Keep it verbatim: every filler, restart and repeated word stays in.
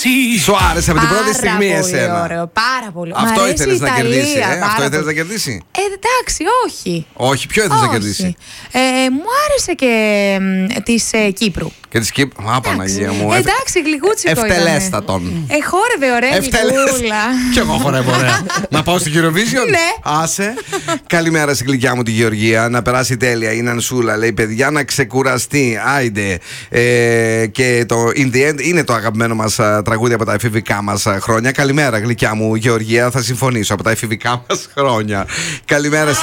Σου άρεσε από την πρώτη στιγμή εσένα? Πάρα πολύ ωραίο, πάρα πολύ. Αυτό ήθελες να κερδίσει, ε? Αυτό ήθελες πολύ. να κερδίσει? Ε, εντάξει, όχι. Όχι, ποιο ήθελες να κερδίσει? Ε, μου άρεσε και ε, της ε, Κύπρου. Και της Κύπρου. Α, Παναγία μου. Εντάξει, γλυκούτσικο ήταν. Ευτελέστατον. Ε, χόρευε ωραία γλυκούλα. Κι εγώ χορεύω ωραία. Να πάω στη Eurovision? Ναι. Άσε. Καλημέρα στην γλυκιά μου τη Γεωργία. Να περάσει τέλεια. Η Νανσούλα λέει: παιδιά, να ξεκουραστεί. Άιντε. Ε, και το In the End είναι το αγαπημένο μας τραγούδι από τα εφηβικά μας χρόνια. Καλημέρα, γλυκιά μου Γεωργία. Θα συμφωνήσω, από τα εφηβικά μας χρόνια. Καλημέρα.